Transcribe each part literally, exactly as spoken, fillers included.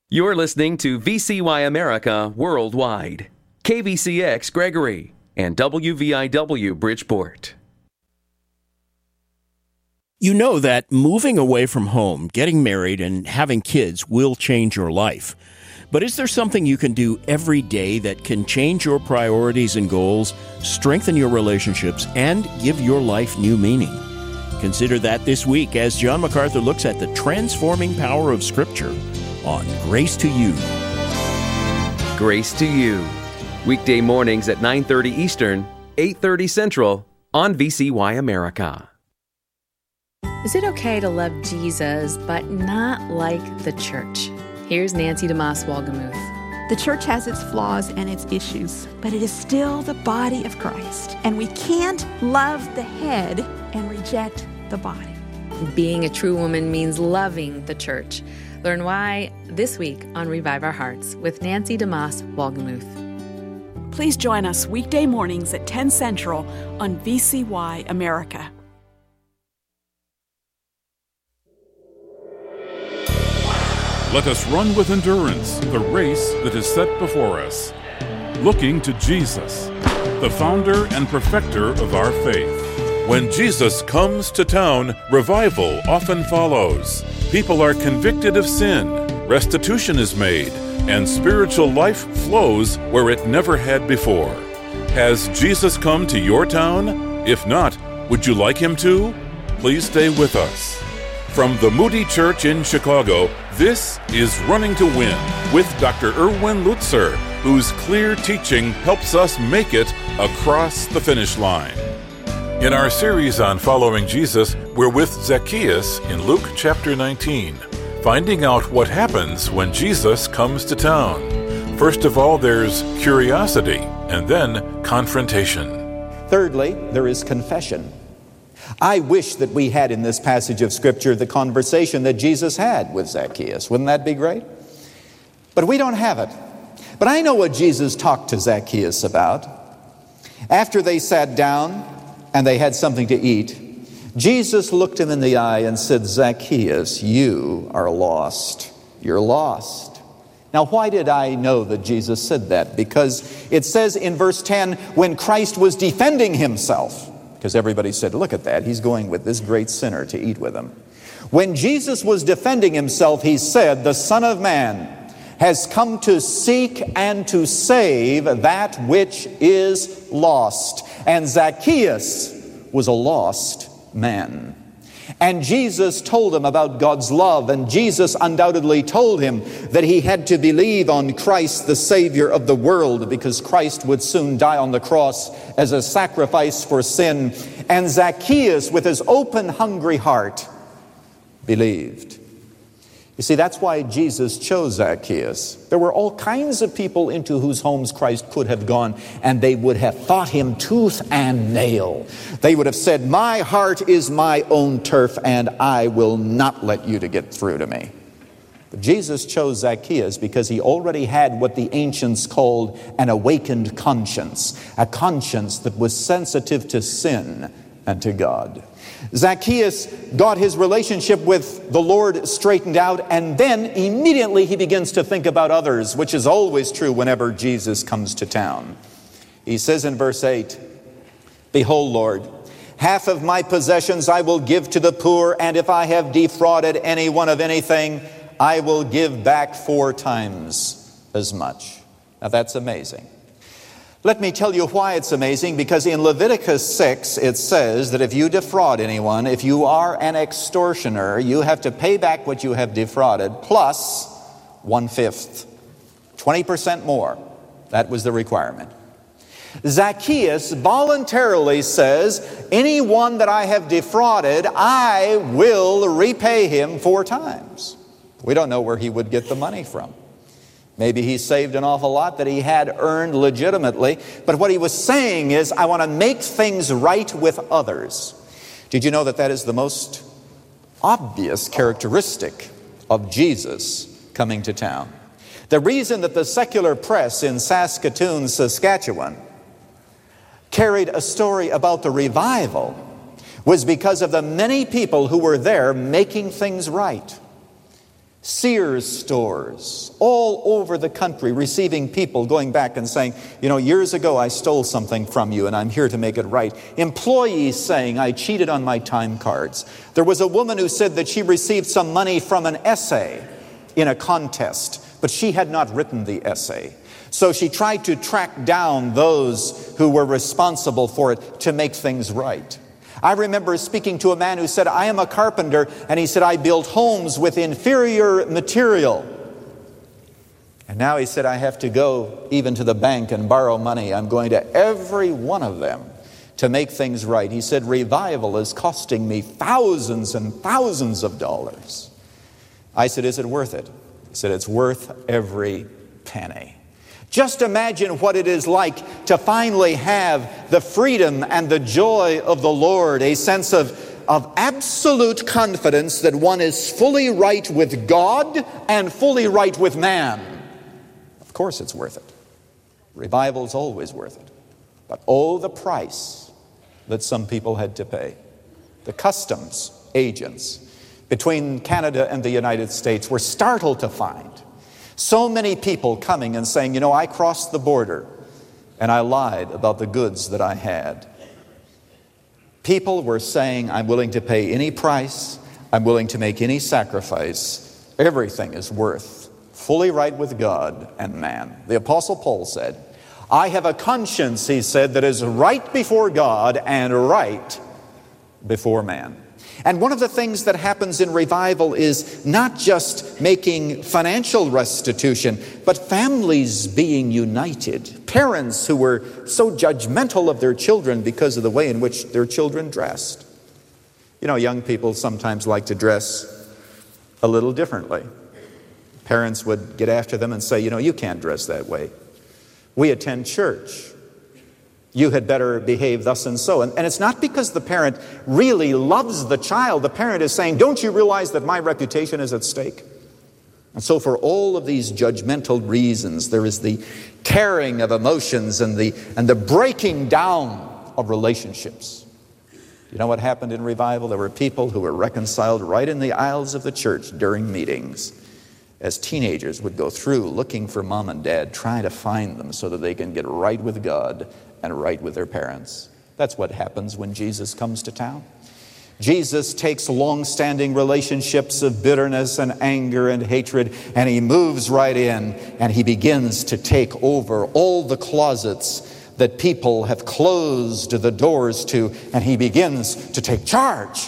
You're listening to V C Y America Worldwide, K V C X Gregory, and W V I W Bridgeport. You know that moving away from home, getting married, and having kids will change your life. But is there something you can do every day that can change your priorities and goals, strengthen your relationships, and give your life new meaning? Consider that this week as John MacArthur looks at the transforming power of Scripture on Grace to You. Grace to You. Weekday mornings at nine thirty Eastern, eight thirty Central on V C Y America. Is it okay to love Jesus but not like the church? Here's Nancy DeMoss Wolgemuth. The church has its flaws and its issues, but it is still the body of Christ. And we can't love the head and reject the body. Being a true woman means loving the church. Learn why this week on Revive Our Hearts with Nancy DeMoss Wolgemuth. Please join us weekday mornings at ten Central on V C Y America. Let us run with endurance the race that is set before us, looking to Jesus, the founder and perfecter of our faith. When Jesus comes to town, revival often follows. People are convicted of sin, restitution is made, and spiritual life flows where it never had before. Has Jesus come to your town? If not, would you like him to? Please stay with us. From the Moody Church in Chicago, this is Running to Win with Doctor Erwin Lutzer, whose clear teaching helps us make it across the finish line. In our series on following Jesus, we're with Zacchaeus in Luke chapter nineteen, finding out what happens when Jesus comes to town. First of all, there's curiosity, and then confrontation. Thirdly, there is confession. I wish that we had in this passage of Scripture the conversation that Jesus had with Zacchaeus. Wouldn't that be great? But we don't have it. But I know what Jesus talked to Zacchaeus about. After they sat down and they had something to eat, Jesus looked him in the eye and said, Zacchaeus, you are lost. You're lost. Now, why did I know that Jesus said that? Because it says in verse ten, when Christ was defending himself, because everybody said, look at that, he's going with this great sinner to eat with him. When Jesus was defending himself, he said, the Son of Man has come to seek and to save that which is lost. And Zacchaeus was a lost man. And Jesus told him about God's love, and Jesus undoubtedly told him that he had to believe on Christ, the Savior of the world, because Christ would soon die on the cross as a sacrifice for sin. And Zacchaeus, with his open, hungry heart, believed. You see, that's why Jesus chose Zacchaeus. There were all kinds of people into whose homes Christ could have gone, and they would have fought him tooth and nail. They would have said, my heart is my own turf, and I will not let you to get through to me. But Jesus chose Zacchaeus because he already had what the ancients called an awakened conscience, a conscience that was sensitive to sin and to God. Zacchaeus got his relationship with the Lord straightened out, and then immediately he begins to think about others, which is always true whenever Jesus comes to town. He says in verse eight, behold, Lord, half of my possessions I will give to the poor, and if I have defrauded anyone of anything, I will give back four times as much. Now that's amazing. Let me tell you why it's amazing, because in Leviticus six it says that if you defraud anyone, if you are an extortioner, you have to pay back what you have defrauded plus one-fifth, twenty percent more. That was the requirement. Zacchaeus voluntarily says, anyone that I have defrauded, I will repay him four times. We don't know where he would get the money from. Maybe he saved an awful lot that he had earned legitimately. But what he was saying is, I want to make things right with others. Did you know that that is the most obvious characteristic of Jesus coming to town? The reason that the secular press in Saskatoon, Saskatchewan, carried a story about the revival was because of the many people who were there making things right. Sears stores all over the country receiving people going back and saying, you know, years ago I stole something from you and I'm here to make it right. Employees saying, I cheated on my time cards. There was a woman who said that she received some money from an essay in a contest, but she had not written the essay. So she tried to track down those who were responsible for it to make things right. I remember speaking to a man who said, I am a carpenter, and he said, I build homes with inferior material. And now he said, I have to go even to the bank and borrow money. I'm going to every one of them to make things right. He said, revival is costing me thousands and thousands of dollars. I said, is it worth it? He said, it's worth every penny. Just imagine what it is like to finally have the freedom and the joy of the Lord, a sense of, of absolute confidence that one is fully right with God and fully right with man. Of course it's worth it. Revival is always worth it. But oh, the price that some people had to pay. The customs agents between Canada and the United States were startled to find so many people coming and saying, you know, I crossed the border and I lied about the goods that I had. People were saying, I'm willing to pay any price. I'm willing to make any sacrifice. Everything is worth fully right with God and man. The Apostle Paul said, I have a conscience, he said, that is right before God and right before man. And one of the things that happens in revival is not just making financial restitution, but families being united. Parents who were so judgmental of their children because of the way in which their children dressed. You know, young people sometimes like to dress a little differently. Parents would get after them and say, you know, you can't dress that way. We attend church. You had better behave thus and so. And, and it's not because the parent really loves the child. The parent is saying, don't you realize that my reputation is at stake? And so for all of these judgmental reasons, there is the tearing of emotions and the, and the breaking down of relationships. You know what happened in revival? There were people who were reconciled right in the aisles of the church during meetings, as teenagers would go through looking for mom and dad, trying to find them so that they can get right with God and right with their parents. That's what happens when Jesus comes to town. Jesus takes long-standing relationships of bitterness and anger and hatred, and he moves right in, and he begins to take over all the closets that people have closed the doors to, and he begins to take charge.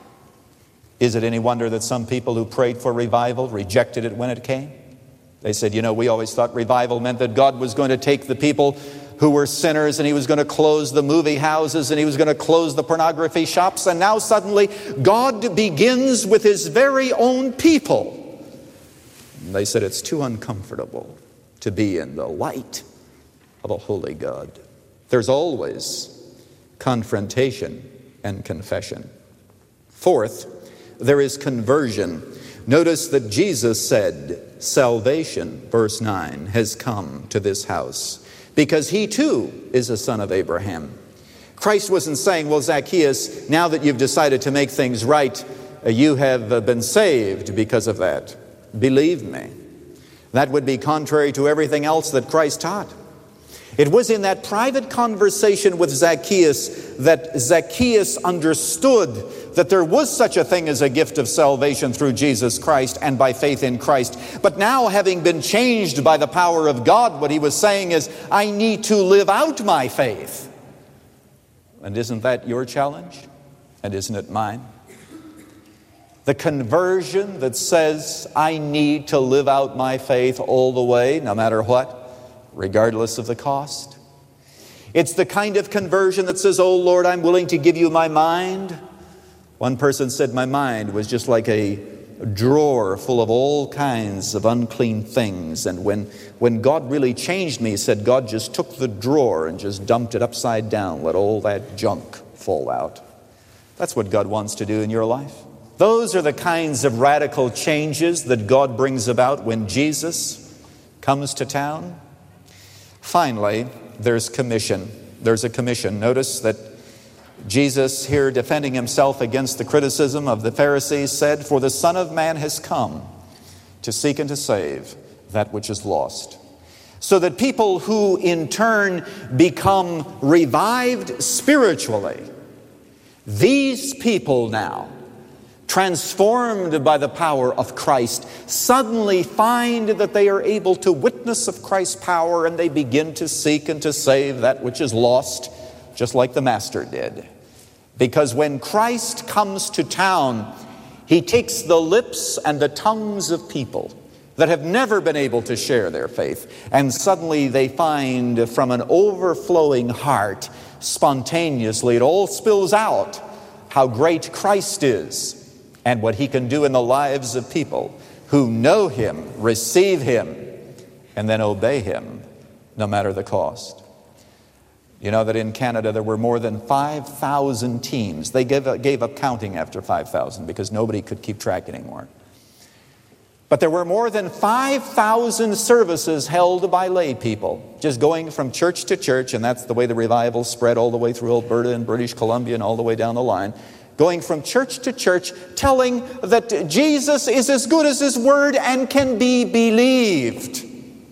Is it any wonder that some people who prayed for revival rejected it when it came? They said, you know, we always thought revival meant that God was going to take the people who were sinners and he was going to close the movie houses and he was going to close the pornography shops. And now suddenly God begins with his very own people. And they said it's too uncomfortable to be in the light of a holy God. There's always confrontation and confession. Fourth, there is conversion. Notice that Jesus said, salvation, verse nine, has come to this house, because he too is a son of Abraham. Christ wasn't saying, well, Zacchaeus, now that you've decided to make things right, you have been saved because of that. Believe me. That would be contrary to everything else that Christ taught. It was in that private conversation with Zacchaeus that Zacchaeus understood that there was such a thing as a gift of salvation through Jesus Christ and by faith in Christ. But now, having been changed by the power of God, what he was saying is, I need to live out my faith. And isn't that your challenge? And isn't it mine? The conversion that says, I need to live out my faith all the way, no matter what, regardless of the cost. It's the kind of conversion that says, oh Lord, I'm willing to give you my mind. One person said my mind was just like a drawer full of all kinds of unclean things. And when, when God really changed me, he said God just took the drawer and just dumped it upside down, let all that junk fall out. That's what God wants to do in your life. Those are the kinds of radical changes that God brings about when Jesus comes to town. Finally, there's commission. There's a commission. Notice that Jesus here, defending himself against the criticism of the Pharisees, said, for the Son of Man has come to seek and to save that which is lost. So that people who in turn become revived spiritually, these people now, transformed by the power of Christ, suddenly find that they are able to witness of Christ's power, and they begin to seek and to save that which is lost, just like the Master did. Because when Christ comes to town, he takes the lips and the tongues of people that have never been able to share their faith, and suddenly they find from an overflowing heart, spontaneously, it all spills out how great Christ is and what he can do in the lives of people who know him, receive him, and then obey him, no matter the cost. You know that in Canada there were more than five thousand teams. They gave, gave up counting after five thousand because nobody could keep track anymore. But there were more than five thousand services held by lay people, just going from church to church, and that's the way the revival spread all the way through Alberta and British Columbia and all the way down the line, going from church to church, telling that Jesus is as good as his word and can be believed.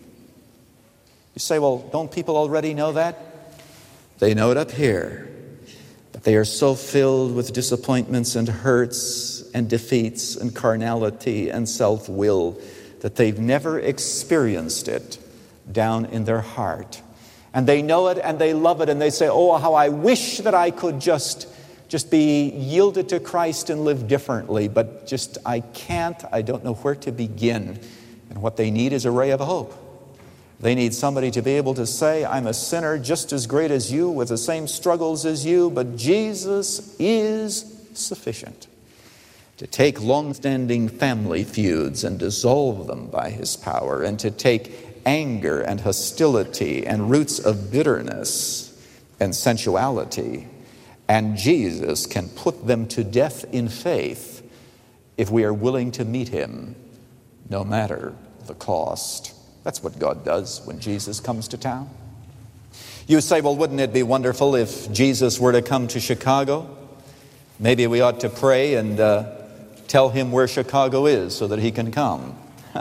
You say, well, don't people already know that? They know it up here, but they are so filled with disappointments and hurts and defeats and carnality and self-will that they've never experienced it down in their heart. And they know it and they love it, and they say, oh, how I wish that I could just, just be yielded to Christ and live differently, but just I can't, I don't know where to begin. And what they need is a ray of hope. They need somebody to be able to say, I'm a sinner just as great as you, with the same struggles as you, but Jesus is sufficient to take long-standing family feuds and dissolve them by his power, and to take anger and hostility and roots of bitterness and sensuality, and Jesus can put them to death in faith if we are willing to meet him, no matter the cost. That's what God does when Jesus comes to town. You say, well, wouldn't it be wonderful if Jesus were to come to Chicago? Maybe we ought to pray and uh, tell him where Chicago is so that he can come.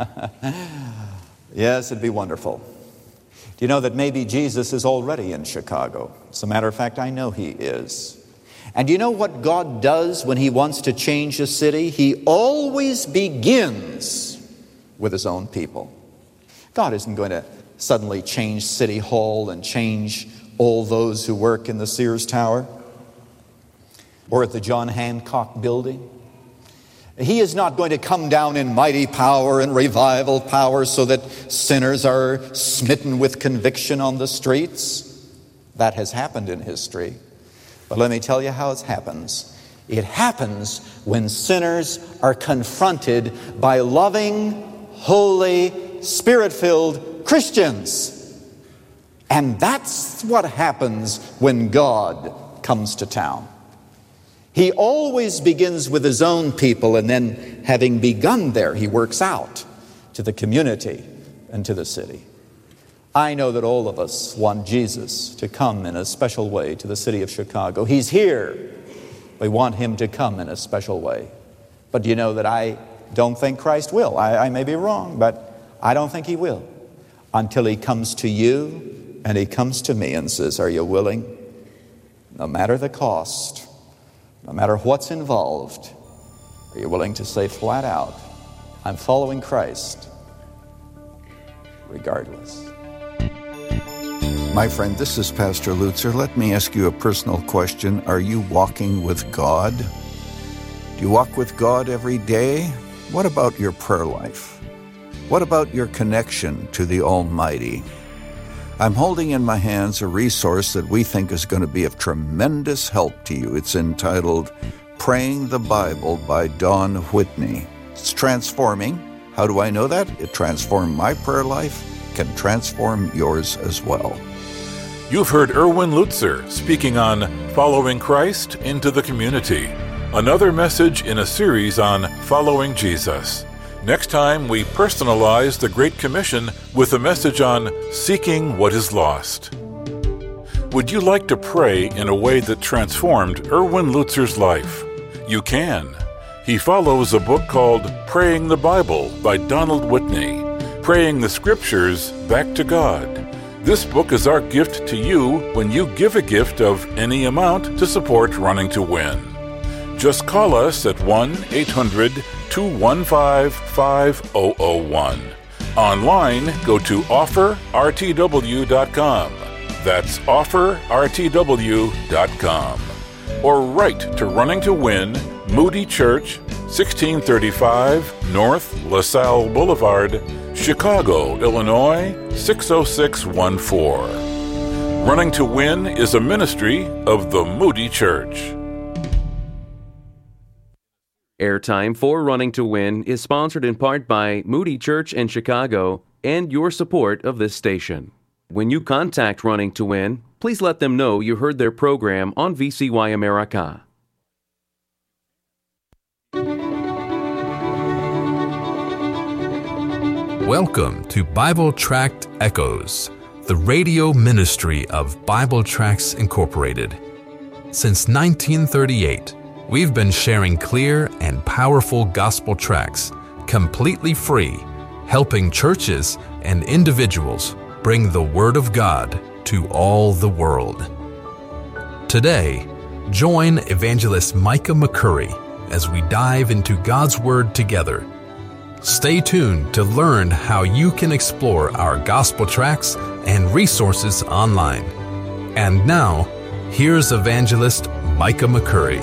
Yes, it'd be wonderful. Do you know that maybe Jesus is already in Chicago? As a matter of fact, I know he is. And do you know what God does when he wants to change a city? He always begins with his own people. God isn't going to suddenly change City Hall and change all those who work in the Sears Tower or at the John Hancock Building. He is not going to come down in mighty power and revival power so that sinners are smitten with conviction on the streets. That has happened in history. But let me tell you how it happens. It happens when sinners are confronted by loving, holy, Spirit-filled Christians. And that's what happens when God comes to town. He always begins with his own people, and then, having begun there, he works out to the community and to the city. I know that all of us want Jesus to come in a special way to the city of Chicago. He's here. We want him to come in a special way. But do you know that I don't think Christ will? I, I may be wrong, but I don't think he will until he comes to you and he comes to me and says, are you willing? No matter the cost, no matter what's involved, are you willing to say flat out, I'm following Christ regardless? My friend, this is Pastor Lutzer. Let me ask you a personal question. Are you walking with God? Do you walk with God every day? What about your prayer life? What about your connection to the Almighty? I'm holding in my hands a resource that we think is going to be of tremendous help to you. It's entitled Praying the Bible by Don Whitney. It's transforming. How do I know that? It transformed my prayer life, can transform yours as well. You've heard Erwin Lutzer speaking on Following Christ into the Community, another message in a series on following Jesus. Next time, we personalize the Great Commission with a message on seeking what is lost. Would you like to pray in a way that transformed Erwin Lutzer's life? You can. He follows a book called Praying the Bible by Donald Whitney, praying the Scriptures back to God. This book is our gift to you when you give a gift of any amount to support Running to Win. Just call us at one eight hundred two one five five zero zero one. Online, go to offer r t w dot com. That's offer r t w dot com. Or write to Running to Win, Moody Church, sixteen thirty-five North LaSalle Boulevard, Chicago, Illinois, six oh six one four. Running to Win is a ministry of the Moody Church. Airtime for Running to Win is sponsored in part by Moody Church in Chicago and your support of this station. When you contact Running to Win, please let them know you heard their program on V C Y America. Welcome to Bible Tract Echoes, the radio ministry of Bible Tracts Incorporated. Since nineteen thirty-eight, we've been sharing clear and powerful gospel tracts, completely free, helping churches and individuals bring the Word of God to all the world. Today, join Evangelist Micah McCurry as we dive into God's Word together. Stay tuned to learn how you can explore our gospel tracts and resources online. And now, here's Evangelist Micah McCurry.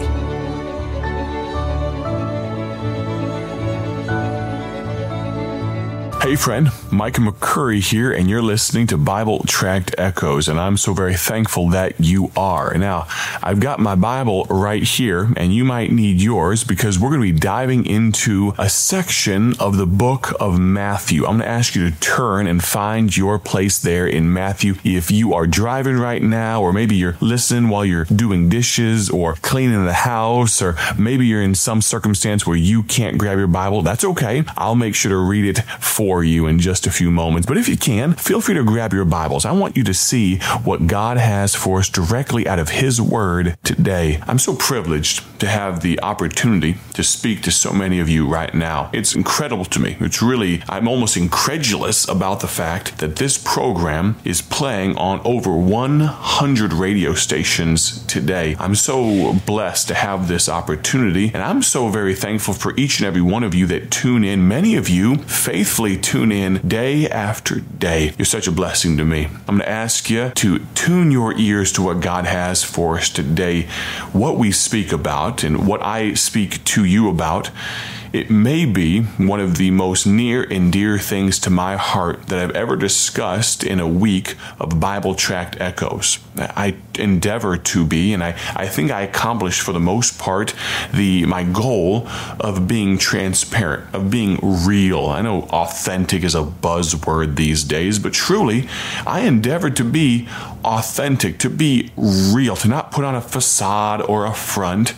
Hey friend, Micah McCurry here, and you're listening to Bible Tract Echoes, and I'm so very thankful that you are. Now, I've got my Bible right here, and you might need yours because we're going to be diving into a section of the book of Matthew. I'm going to ask you to turn and find your place there in Matthew. If you are driving right now, or maybe you're listening while you're doing dishes or cleaning the house, or maybe you're in some circumstance where you can't grab your Bible, that's okay. I'll make sure to read it for you in just a few moments. But if you can, feel free to grab your Bibles. I want you to see what God has for us directly out of His Word today. I'm so privileged to have the opportunity to speak to so many of you right now. It's incredible to me. It's really, I'm almost incredulous about the fact that this program is playing on over one hundred radio stations today. I'm so blessed to have this opportunity, and I'm so very thankful for each and every one of you that tune in. Many of you faithfully tune in day after day. You're such a blessing to me. I'm going to ask you to tune your ears to what God has for us today. What we speak about and what I speak to you about, it may be one of the most near and dear things to my heart that I've ever discussed in a week of Bible Tract Echoes. I endeavor to be, and I, I think I accomplish for the most part the my goal of being transparent, of being real. I know authentic is a buzzword these days, but truly, I endeavor to be authentic, to be real, to not put on a facade or a front.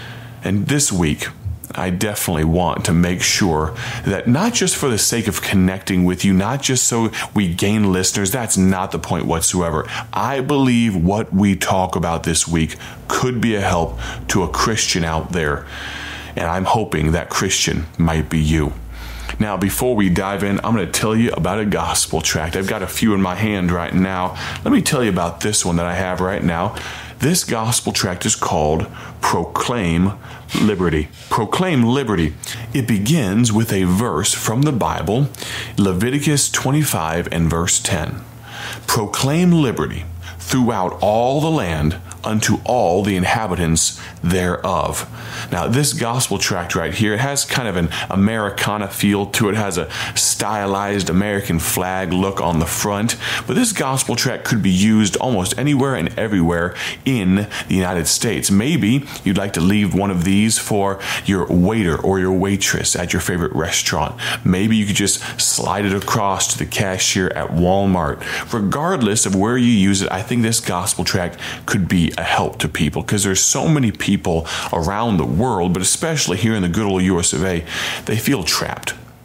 And this week, I definitely want to make sure that not just for the sake of connecting with you, not just so we gain listeners, that's not the point whatsoever. I believe what we talk about this week could be a help to a Christian out there. And I'm hoping that Christian might be you. Now, before we dive in, I'm going to tell you about a gospel tract. I've got a few in my hand right now. Let me tell you about this one that I have right now. This gospel tract is called Proclaim Liberty. Proclaim Liberty. It begins with a verse from the Bible, Leviticus twenty-five and verse ten. Proclaim liberty throughout all the land unto all the inhabitants thereof. Now, this gospel tract right here, it has kind of an Americana feel to it. It has a stylized American flag look on the front. But this gospel tract could be used almost anywhere and everywhere in the United States. Maybe you'd like to leave one of these for your waiter or your waitress at your favorite restaurant. Maybe you could just slide it across to the cashier at Walmart. Regardless of where you use it, I think this gospel tract could be a help to people, because there's so many people around the world, but especially here in the good old U S of A, they feel trapped.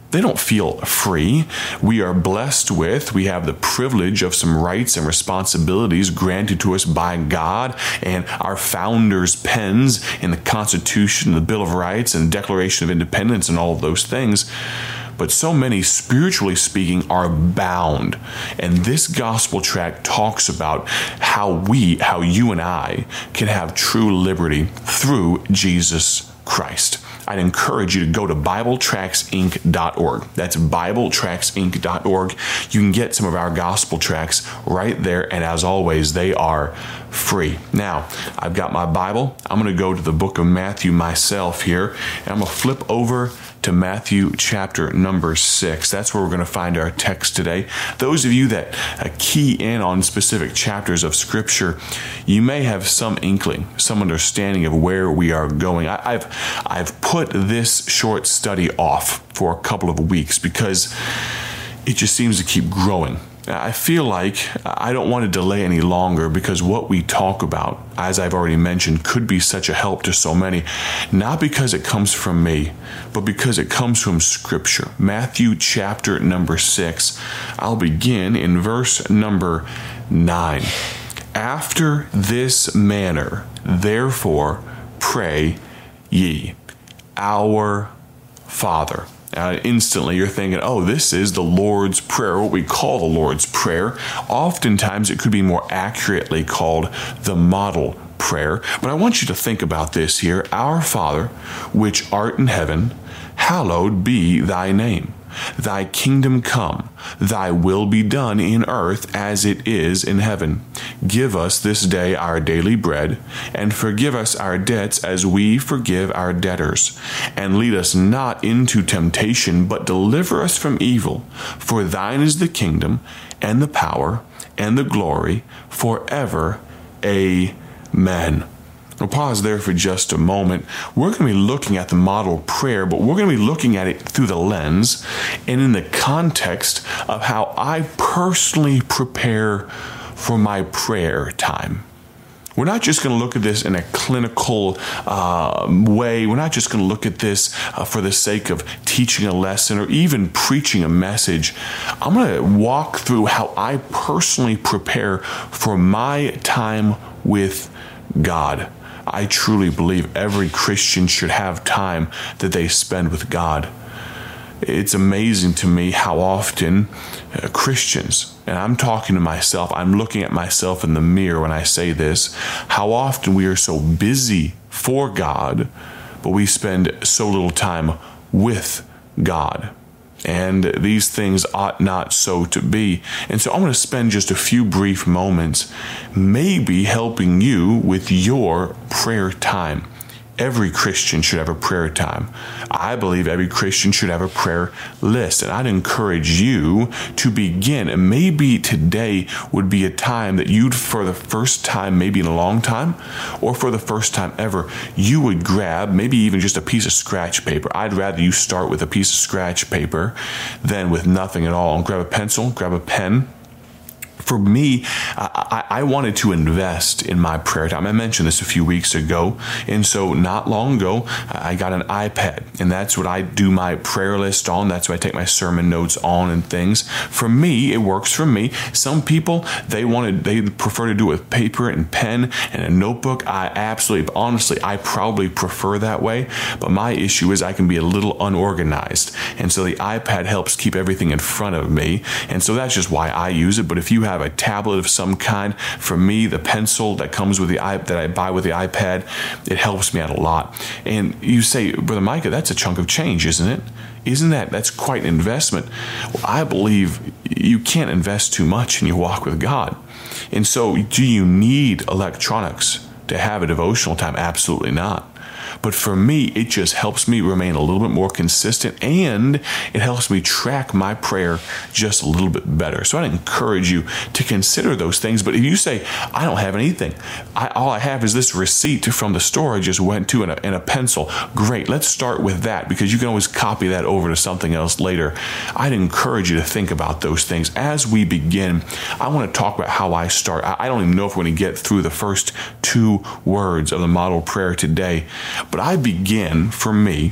They don't feel free. We are blessed with, we have the privilege of some rights and responsibilities granted to us by God and our founders' pens in the Constitution, the Bill of Rights, and Declaration of Independence, and all of those things. But so many, spiritually speaking, are bound. And this gospel tract talks about how we, how you and I can have true liberty through Jesus Christ. I'd encourage you to go to Bible Tracts Inc dot org. That's Bible Tracts Inc dot org. You can get some of our gospel tracts right there, and as always, they are free. Now, I've got my Bible. I'm going to go to the book of Matthew myself here, and I'm going to flip over to Matthew chapter number six. That's where we're going to find our text today. Those of you that uh, key in on specific chapters of Scripture, you may have some inkling, some understanding of where we are going. I, I've I've put this short study off for a couple of weeks because it just seems to keep growing. I feel like I don't want to delay any longer because what we talk about, as I've already mentioned, could be such a help to so many, not because it comes from me, but because it comes from Scripture. Matthew chapter number six. I'll begin in verse number nine. After this manner, therefore, pray ye, our Father. Uh, instantly you're thinking, oh, this is the Lord's Prayer, what we call the Lord's Prayer. Oftentimes it could be more accurately called the model prayer. But I want you to think about this here. Our Father, which art in heaven, hallowed be thy name. Thy kingdom come, thy will be done in earth as it is in heaven. Give us this day our daily bread, and forgive us our debts as we forgive our debtors. And lead us not into temptation, but deliver us from evil. For thine is the kingdom, and the power, and the glory, forever. Amen. We'll pause there for just a moment. We're going to be looking at the model prayer, but we're going to be looking at it through the lens and in the context of how I personally prepare for my prayer time. We're not just going to look at this in a clinical uh, way. We're not just going to look at this uh, for the sake of teaching a lesson or even preaching a message. I'm going to walk through how I personally prepare for my time with God. I truly believe every Christian should have time that they spend with God. It's amazing to me how often uh, Christians, and I'm talking to myself, I'm looking at myself in the mirror when I say this, how often we are so busy for God, but we spend so little time with God. And these things ought not so to be. And so I'm going to spend just a few brief moments maybe helping you with your prayer time. Every Christian should have a prayer time. I believe every Christian should have a prayer list. And I'd encourage you to begin. And maybe today would be a time that you'd, for the first time, maybe in a long time, or for the first time ever, you would grab maybe even just a piece of scratch paper. I'd rather you start with a piece of scratch paper than with nothing at all. And grab a pencil, grab a pen. For me, I, I wanted to invest in my prayer time. I mentioned this a few weeks ago. And so not long ago, I got an iPad. And that's what I do my prayer list on. That's what I take my sermon notes on and things. For me, it works for me. Some people, they want to, they prefer to do it with paper and pen and a notebook. I absolutely, honestly, I probably prefer that way. But my issue is I can be a little unorganized. And so the iPad helps keep everything in front of me. And so that's just why I use it. But if you have a tablet of some kind, for me, the pencil that comes with the iPad, that I buy with the iPad, it helps me out a lot. And you say, Brother Micah, that's a chunk of change, isn't it? Isn't that, that's quite an investment? Well, I believe you can't invest too much in your walk with God. And so, do you need electronics to have a devotional time? Absolutely not. But for me, it just helps me remain a little bit more consistent, and it helps me track my prayer just a little bit better. So I'd encourage you to consider those things. But if you say, I don't have anything, I, all I have is this receipt from the store I just went to and a, and a pencil, great, let's start with that, because you can always copy that over to something else later. I'd encourage you to think about those things. As we begin, I want to talk about how I start. I, I don't even know if we're going to get through the first two words of the model prayer today. But I begin, for me,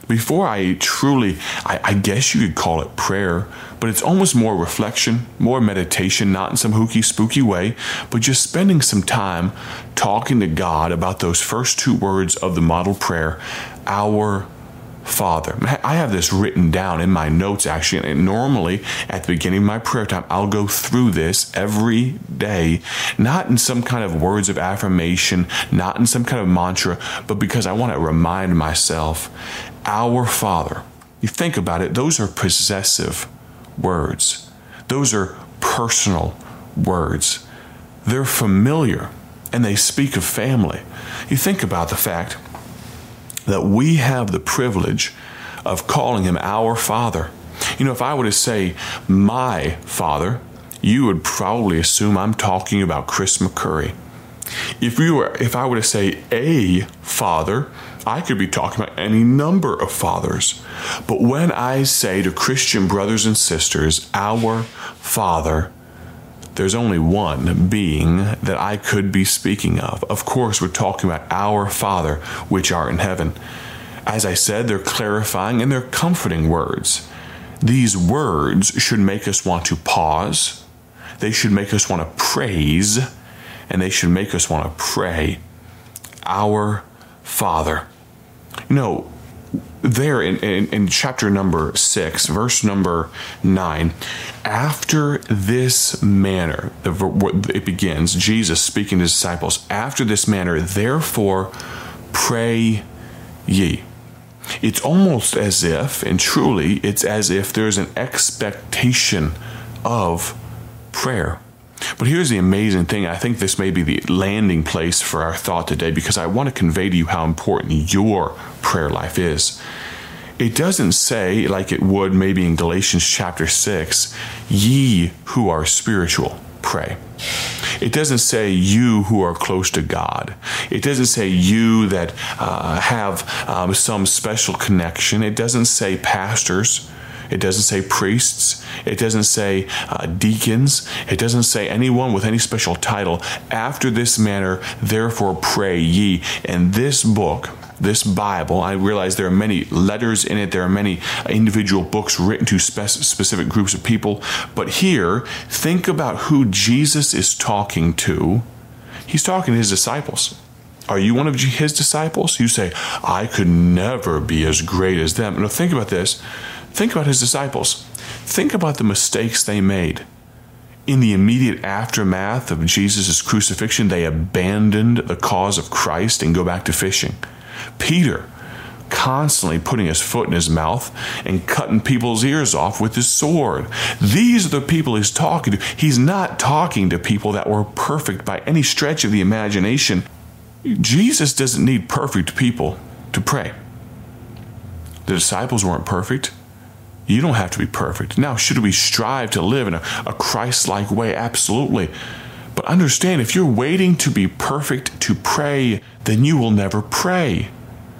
Before I truly, I, I guess you could call it prayer, but it's almost more reflection, more meditation, not in some hooky, spooky way, but just spending some time talking to God about those first two words of the model prayer, Our Father. I have this written down in my notes, actually, and normally at the beginning of my prayer time, I'll go through this every day, not in some kind of words of affirmation, not in some kind of mantra, but because I want to remind myself, Our Father. You think about it, those are possessive words. Those are personal words. They're familiar, and they speak of family. You think about the fact that we have the privilege of calling him our Father. You know, if I were to say my father, you would probably assume I'm talking about Chris McCurry. If you were, if I were to say a father, I could be talking about any number of fathers. But when I say to Christian brothers and sisters, our Father, there's only one being that I could be speaking of. Of course, we're talking about our Father, which art in heaven. As I said, they're clarifying and they're comforting words. These words should make us want to pause. They should make us want to praise. And they should make us want to pray. Our Father. You know, there in, in, in chapter number six, verse number nine, after this manner, the, it begins, Jesus speaking to his disciples, after this manner, therefore pray ye. It's almost as if, and truly, it's as if there's an expectation of prayer. But here's the amazing thing. I think this may be the landing place for our thought today, because I want to convey to you how important your prayer life is. It doesn't say, like it would maybe in Galatians chapter six, ye who are spiritual, pray. It doesn't say you who are close to God. It doesn't say you that uh, have um, some special connection. It doesn't say pastors. It doesn't say priests. It doesn't say uh, deacons. It doesn't say anyone with any special title. After this manner, therefore pray ye. And this book, this Bible, I realize there are many letters in it. There are many individual books written to spec- specific groups of people. But here, think about who Jesus is talking to. He's talking to his disciples. Are you one of his disciples? You say, I could never be as great as them. No, think about this. Think about his disciples. Think about the mistakes they made. In the immediate aftermath of Jesus' crucifixion, they abandoned the cause of Christ and go back to fishing. Peter, constantly putting his foot in his mouth and cutting people's ears off with his sword. These are the people he's talking to. He's not talking to people that were perfect by any stretch of the imagination. Jesus doesn't need perfect people to pray. The disciples weren't perfect. You don't have to be perfect. Now, should we strive to live in a, a Christ-like way? Absolutely. But understand, if you're waiting to be perfect to pray, then you will never pray.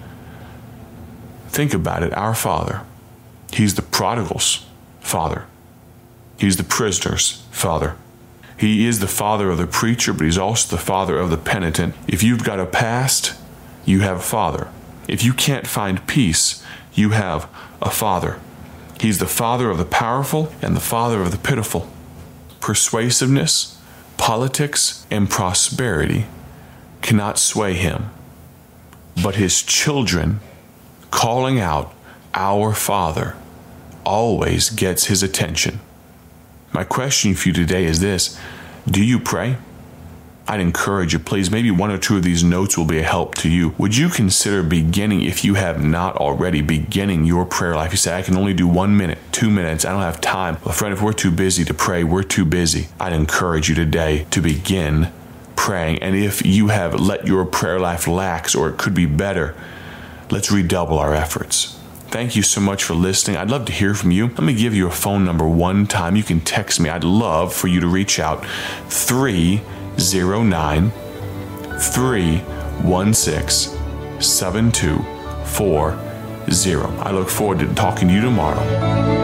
Think about it. Our Father. He's the prodigal's Father. He's the prisoner's Father. He is the father of the preacher, but he's also the father of the penitent. If you've got a past, you have a father. If you can't find peace, you have a father. He's the father of the powerful and the father of the pitiful. Persuasiveness, politics, and prosperity cannot sway him. But his children calling out, our Father, always gets his attention. My question for you today is this: do you pray? I'd encourage you, please, maybe one or two of these notes will be a help to you. Would you consider beginning, if you have not already, beginning your prayer life? You say, I can only do one minute, two minutes, I don't have time. Well, friend, if we're too busy to pray, we're too busy. I'd encourage you today to begin praying. And if you have let your prayer life lax, or it could be better, let's redouble our efforts. Thank you so much for listening. I'd love to hear from you. Let me give you a phone number one time. You can text me. I'd love for you to reach out. three oh nine, three one six, seven two four zero. I look forward to talking to you tomorrow.